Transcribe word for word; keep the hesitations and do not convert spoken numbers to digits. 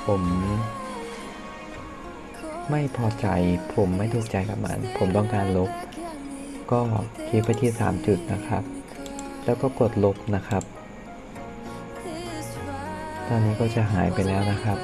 ผมไม่พอใจผมไม่ถูกใจกับมันผมต้องการลบก็คลิกไปที่สามจุดนะครับแล้วก็กดลบนะครับตอนนี้ก็จะหายไปแล้วนะครับ